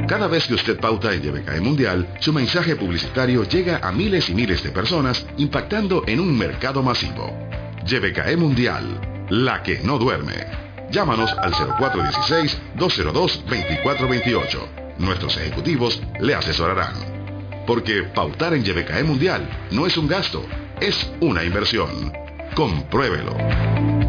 Cada vez que usted pauta en YBKE Mundial, su mensaje publicitario llega a miles y miles de personas, impactando en un mercado masivo. YBKE Mundial, la que no duerme. Llámanos al 0416-202-2428. Nuestros ejecutivos le asesorarán. Porque pautar en YBKE Mundial no es un gasto, es una inversión. Compruébelo.